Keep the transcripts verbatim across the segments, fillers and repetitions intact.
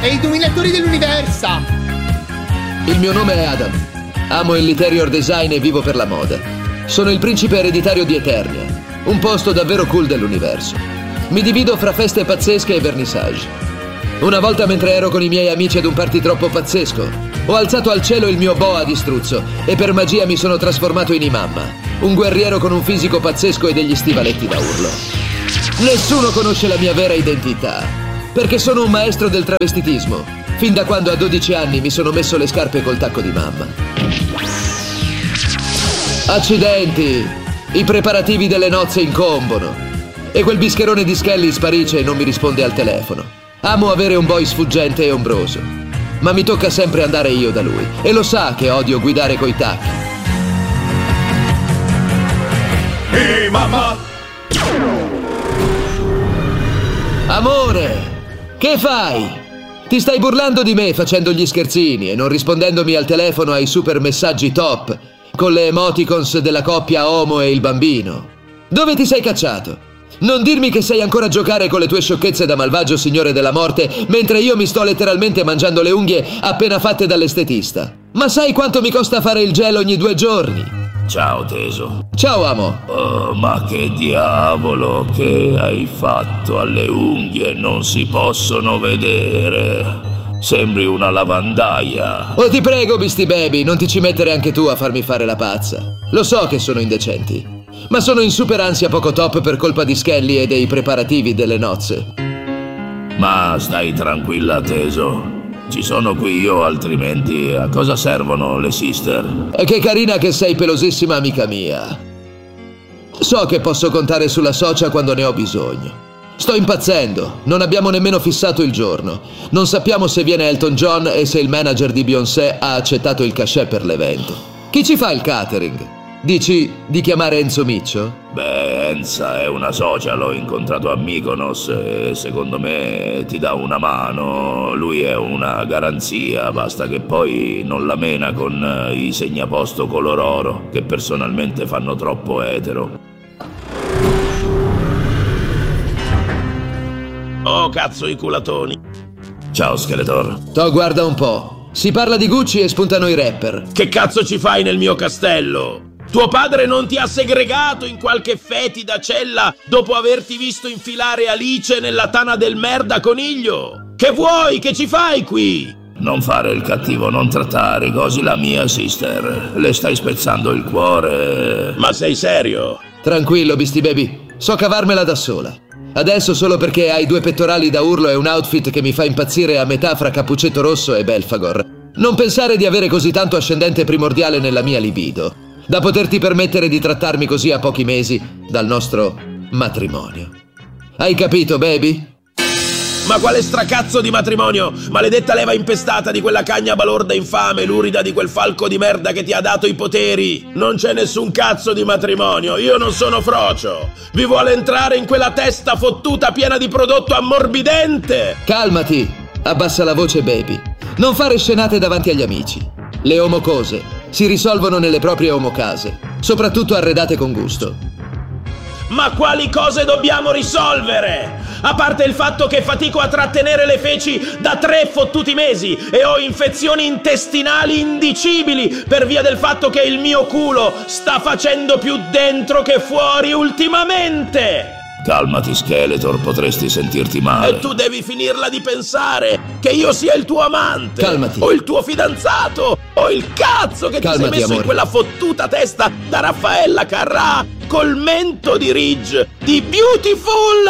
e i dominatori dell'universo. Il mio nome è Adam. Amo il interior design e vivo per la moda. Sono il principe ereditario di Eternia, un posto davvero cool dell'universo. Mi divido fra feste pazzesche e vernissage. Una volta, mentre ero con i miei amici ad un party troppo pazzesco, ho alzato al cielo il mio boa di struzzo e per magia mi sono trasformato in Imamma, un guerriero con un fisico pazzesco e degli stivaletti da urlo. Nessuno conosce la mia vera identità, perché sono un maestro del travestitismo, fin da quando a dodici anni mi sono messo le scarpe col tacco di mamma. Accidenti! I preparativi delle nozze incombono e quel bischerone di Skelly sparisce e non mi risponde al telefono. Amo avere un boy sfuggente e ombroso, ma mi tocca sempre andare io da lui e lo sa che odio guidare coi tacchi. Ehi, mamma! Amore, che fai? Ti stai burlando di me facendo gli scherzini e non rispondendomi al telefono ai super messaggi top con le emoticons della coppia Omo e il bambino. Dove ti sei cacciato? Non dirmi che sei ancora a giocare con le tue sciocchezze da malvagio signore della morte mentre io mi sto letteralmente mangiando le unghie appena fatte dall'estetista. Ma sai quanto mi costa fare il gel ogni due giorni? Ciao teso. Ciao amo. Oh, ma che diavolo che hai fatto alle unghie, non si possono vedere. Sembri una lavandaia. Oh, ti prego, Beastie Baby, non ti ci mettere anche tu a farmi fare la pazza. Lo so che sono indecenti, ma sono in super ansia poco top per colpa di Skelly e dei preparativi delle nozze. Ma stai tranquilla, teso. Ci sono qui io, altrimenti a cosa servono le sister? E che carina che sei, pelosissima amica mia. So che posso contare sulla socia quando ne ho bisogno. Sto impazzendo, non abbiamo nemmeno fissato il giorno. Non sappiamo se viene Elton John e se il manager di Beyoncé ha accettato il cachet per l'evento. Chi ci fa il catering? Dici di chiamare Enzo Miccio? Beh, Enza è una socia, l'ho incontrato a Mykonos e secondo me ti dà una mano. Lui è una garanzia, basta che poi non la mena con i segnaposto color oro, che personalmente fanno troppo etero. Oh, cazzo, i culatoni. Ciao, Skeletor. To, guarda un po'. Si parla di Gucci e spuntano i rapper. Che cazzo ci fai nel mio castello? Tuo padre non ti ha segregato in qualche fetida cella dopo averti visto infilare Alice nella tana del merda coniglio? Che vuoi? Che ci fai qui? Non fare il cattivo, non trattare così la mia sister. Le stai spezzando il cuore. Ma sei serio? Tranquillo, Beastie Baby. So cavarmela da sola. Adesso solo perché hai due pettorali da urlo e un outfit che mi fa impazzire a metà fra Cappuccetto Rosso e Belfagor. Non pensare di avere così tanto ascendente primordiale nella mia libido, da poterti permettere di trattarmi così a pochi mesi dal nostro matrimonio. Hai capito, baby? Ma quale stracazzo di matrimonio? Maledetta leva impestata di quella cagna balorda infame, lurida di quel falco di merda che ti ha dato i poteri. Non c'è nessun cazzo di matrimonio, io non sono frocio. Vi vuole entrare in quella testa fottuta piena di prodotto ammorbidente. Calmati, abbassa la voce, baby. Non fare scenate davanti agli amici. Le omocose si risolvono nelle proprie omocase, soprattutto arredate con gusto. Ma quali cose dobbiamo risolvere? A parte il fatto che fatico a trattenere le feci da tre fottuti mesi e ho infezioni intestinali indicibili per via del fatto che il mio culo sta facendo più dentro che fuori ultimamente. Calmati, Skeletor, potresti sentirti male. E tu devi finirla di pensare che io sia il tuo amante. Calmati. O il tuo fidanzato. O il cazzo che Calmati, ti sei messo amore. in quella fottuta testa da Raffaella Carrà col mento di Ridge di Beautiful.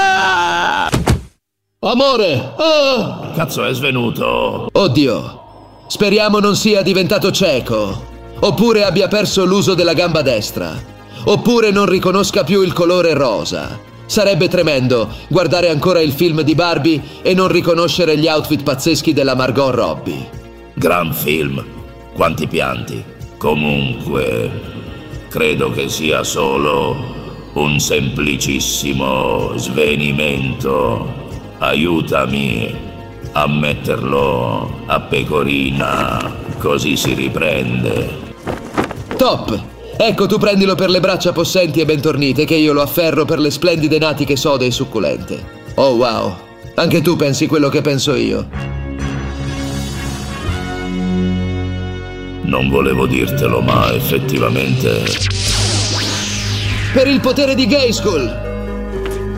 Amore! Oh! Cazzo è svenuto? Oddio! Speriamo non sia diventato cieco. Oppure abbia perso l'uso della gamba destra. Oppure non riconosca più il colore rosa. Sarebbe tremendo guardare ancora il film di Barbie e non riconoscere gli outfit pazzeschi della Margot Robbie. Gran film. Quanti pianti. Comunque, credo che sia solo un semplicissimo svenimento. Aiutami a metterlo a pecorina, così si riprende. Top! Ecco, tu prendilo per le braccia possenti e bentornite che io lo afferro per le splendide natiche sode e succulente. Oh wow, anche tu pensi quello che penso io. Non volevo dirtelo, ma effettivamente... Per il potere di Grayskull!